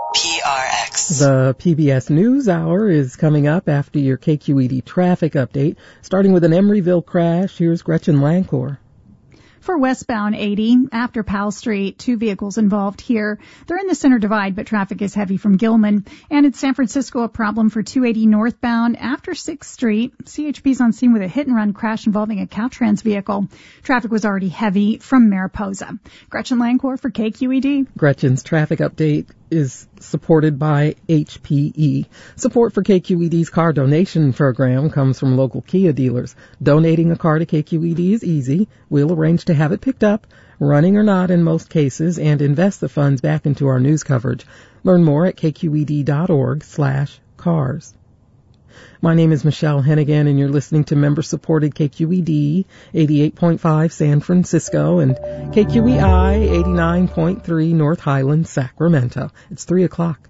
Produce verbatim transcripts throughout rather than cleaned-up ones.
P R X. The P B S NewsHour is coming up after your K Q E D traffic update. Starting with an Emeryville crash, here's Gretchen Lancor. For westbound eighty, after Powell Street, two vehicles involved here. They're in the center divide, but traffic is heavy from Gilman. And in San Francisco, a problem for two eighty northbound after sixth Street. C H P's on scene with a hit-and-run crash involving a Caltrans vehicle. Traffic was already heavy from Mariposa. Gretchen Lancor for K Q E D. Gretchen's traffic update is supported by H P E. Support for K Q E D's car donation program comes from local Kia dealers. Donating a car to K Q E D is easy. We'll arrange to have it picked up, running or not in most cases, and invest the funds back into our news coverage. Learn more at kqed.org slash cars. My name is Michelle Hennigan, and you're listening to member-supported K Q E D eighty-eight point five San Francisco and K Q E I eighty-nine point three North Highlands, Sacramento. It's three o'clock.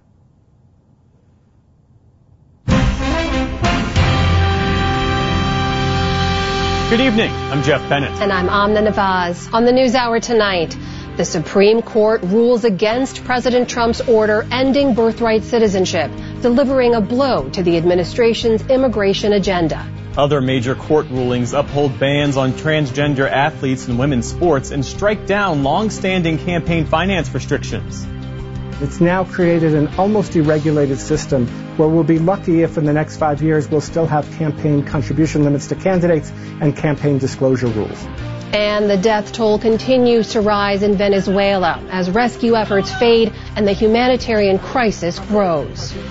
Good evening. I'm Jeff Bennett. And I'm Amna Nawaz. On the NewsHour tonight, the Supreme Court rules against President Trump's order ending birthright citizenship, delivering a blow to the administration's immigration agenda. Other major court rulings uphold bans on transgender athletes in women's sports and strike down long-standing campaign finance restrictions. It's now created an almost deregulated system where we'll be lucky if in the next five years we'll still have campaign contribution limits to candidates and campaign disclosure rules. And the death toll continues to rise in Venezuela as rescue efforts fade and the humanitarian crisis grows.